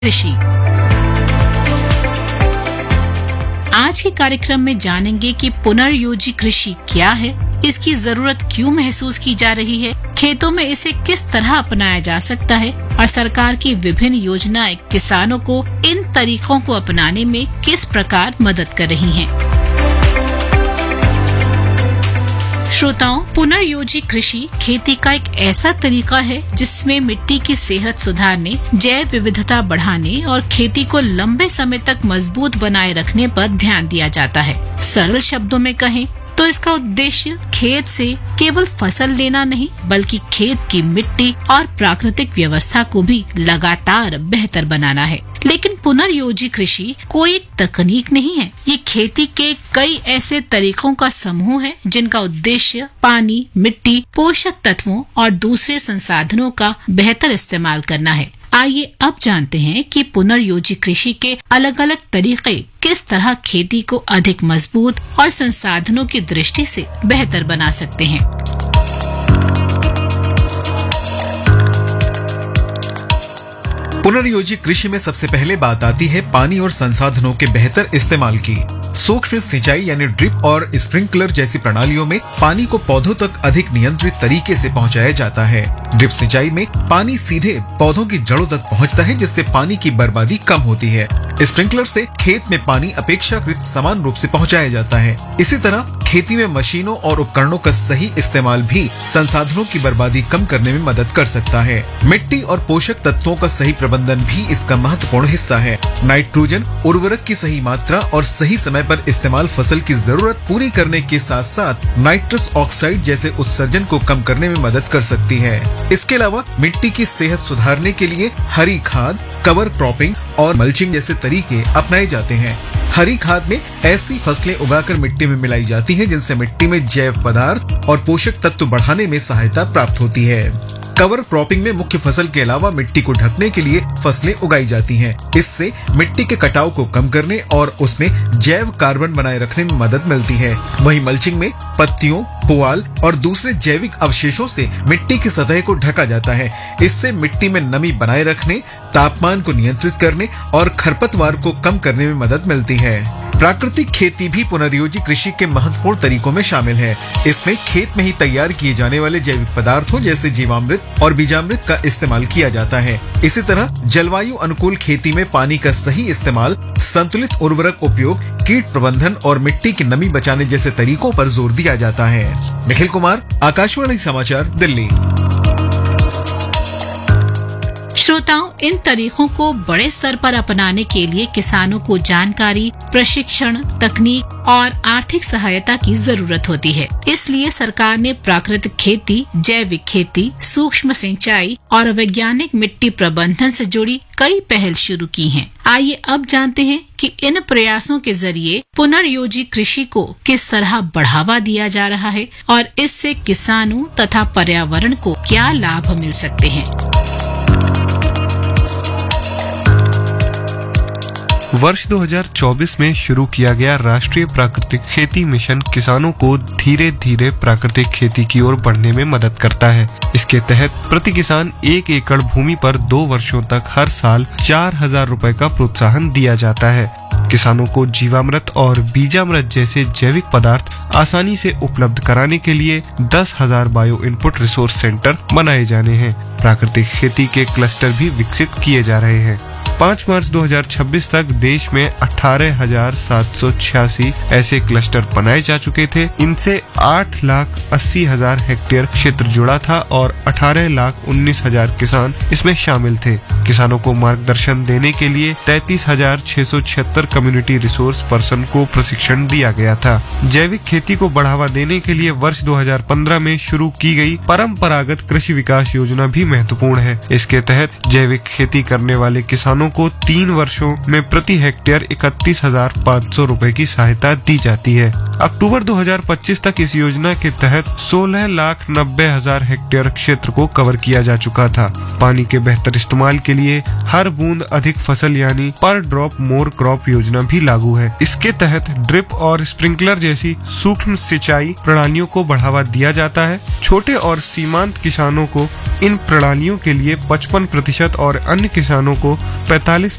कृषि। आज के कार्यक्रम में जानेंगे कि पुनर्योजी कृषि क्या है, इसकी जरूरत क्यों महसूस की जा रही है, खेतों में इसे किस तरह अपनाया जा सकता है और सरकार की विभिन्न योजनाएं किसानों को इन तरीकों को अपनाने में किस प्रकार मदद कर रही हैं। श्रोताओं, पुनर्योजी कृषि खेती का एक ऐसा तरीका है जिसमें मिट्टी की सेहत सुधारने, जैव विविधता बढ़ाने और खेती को लंबे समय तक मजबूत बनाए रखने पर ध्यान दिया जाता है। सरल शब्दों में कहें तो इसका उद्देश्य खेत से केवल फसल लेना नहीं, बल्कि खेत की मिट्टी और प्राकृतिक व्यवस्था को भी लगातार बेहतर बनाना है। लेकिन पुनर्योजी कृषि कोई एक तकनीक नहीं है, ये खेती के कई ऐसे तरीकों का समूह है जिनका उद्देश्य पानी, मिट्टी, पोषक तत्वों और दूसरे संसाधनों का बेहतर इस्तेमाल करना है। आइए अब जानते हैं कि पुनर्योजी कृषि के अलग अलग तरीके किस तरह खेती को अधिक मजबूत और संसाधनों की दृष्टि से बेहतर बना सकते हैं। पुनर्योजी कृषि में सबसे पहले बात आती है पानी और संसाधनों के बेहतर इस्तेमाल की। सूक्ष्म सिंचाई यानी ड्रिप और स्प्रिंकलर जैसी प्रणालियों में पानी को पौधों तक अधिक नियंत्रित तरीके से पहुंचाया जाता है। ड्रिप सिंचाई में पानी सीधे पौधों की जड़ों तक पहुंचता है, जिससे पानी की बर्बादी कम होती है। स्प्रिंकलर से खेत में पानी अपेक्षाकृत समान रूप से पहुंचाया जाता है। इसी तरह खेती में मशीनों और उपकरणों का सही इस्तेमाल भी संसाधनों की बर्बादी कम करने में मदद कर सकता है। मिट्टी और पोषक तत्वों का सही प्रबंधन भी इसका महत्वपूर्ण हिस्सा है। नाइट्रोजन उर्वरक की सही मात्रा और सही समय पर इस्तेमाल फसल की जरूरत पूरी करने के साथ साथ नाइट्रस ऑक्साइड जैसे उत्सर्जन को कम करने में मदद कर सकती है। इसके अलावा मिट्टी की सेहत सुधारने के लिए हरी खाद, कवर क्रॉपिंग और मल्चिंग जैसे तरीके अपनाए जाते हैं। हरी खाद में ऐसी फसलें उगाकर मिट्टी में मिलाई जाती हैं जिनसे मिट्टी में जैव पदार्थ और पोषक तत्व बढ़ाने में सहायता प्राप्त होती है। कवर क्रॉपिंग में मुख्य फसल के अलावा मिट्टी को ढकने के लिए फसलें उगाई जाती हैं। इससे मिट्टी के कटाव को कम करने और उसमें जैव कार्बन बनाए रखने में मदद मिलती है। वहीं मल्चिंग में पत्तियों, पुआल और दूसरे जैविक अवशेषों से मिट्टी की सतह को ढका जाता है। इससे मिट्टी में नमी बनाए रखने, तापमान को नियंत्रित करने और खरपतवार को कम करने में मदद मिलती है। प्राकृतिक खेती भी पुनर्योजी कृषि के महत्वपूर्ण तरीकों में शामिल है। इसमें खेत में ही तैयार किए जाने वाले जैविक पदार्थों जैसे जीवामृत और बीजामृत का इस्तेमाल किया जाता है। इसी तरह जलवायु अनुकूल खेती में पानी का सही इस्तेमाल, संतुलित उर्वरक उपयोग, कीट प्रबंधन और मिट्टी की नमी बचाने जैसे तरीकों पर जोर दिया जाता है। निखिल कुमार, आकाशवाणी समाचार, दिल्ली। श्रोताओं, इन तरीकों को बड़े स्तर पर अपनाने के लिए किसानों को जानकारी, प्रशिक्षण, तकनीक और आर्थिक सहायता की जरूरत होती है। इसलिए सरकार ने प्राकृतिक खेती, जैविक खेती, सूक्ष्म सिंचाई और वैज्ञानिक मिट्टी प्रबंधन से जुड़ी कई पहल शुरू की हैं। आइए अब जानते हैं कि इन प्रयासों के जरिए पुनर्योजी कृषि को किस तरह बढ़ावा दिया जा रहा है और इससे किसानों तथा पर्यावरण को क्या लाभ मिल सकते हैं। वर्ष 2024 में शुरू किया गया राष्ट्रीय प्राकृतिक खेती मिशन किसानों को धीरे धीरे प्राकृतिक खेती की ओर बढ़ने में मदद करता है। इसके तहत प्रति किसान 1 एकड़ भूमि पर 2 वर्षों तक हर साल 4,000 रुपए का प्रोत्साहन दिया जाता है। किसानों को जीवामृत और बीजामृत जैसे जैविक पदार्थ आसानी से उपलब्ध कराने के लिए 10,000 बायो इनपुट रिसोर्स सेंटर बनाए जाने हैं। प्राकृतिक खेती के क्लस्टर भी विकसित किए जा रहे हैं। 5 मार्च 2026 तक देश में 18,786 ऐसे क्लस्टर बनाए जा चुके थे। इनसे 8,80,000 हेक्टेयर क्षेत्र जुड़ा था और 18,19,000 किसान इसमें शामिल थे। किसानों को मार्गदर्शन देने के लिए 33,676 कम्युनिटी रिसोर्स पर्सन को प्रशिक्षण दिया गया था। जैविक खेती को बढ़ावा देने के लिए वर्ष 2015 में शुरू की गई परंपरागत कृषि विकास योजना भी महत्वपूर्ण है। इसके तहत जैविक खेती करने वाले किसानों को 3 वर्षों में प्रति हेक्टेयर 31,500 रुपए की सहायता दी जाती है। अक्टूबर 2025 तक इस योजना के तहत 16,90,000 हेक्टेयर क्षेत्र को कवर किया जा चुका था। पानी के बेहतर इस्तेमाल के लिए हर बूंद अधिक फसल यानी पर ड्रॉप मोर क्रॉप योजना भी लागू है। इसके तहत ड्रिप और स्प्रिंकलर जैसी सूक्ष्म सिंचाई प्रणालियों को बढ़ावा दिया जाता है। छोटे और सीमांत किसानों को इन प्रणालियों के लिए 55% और अन्य किसानों को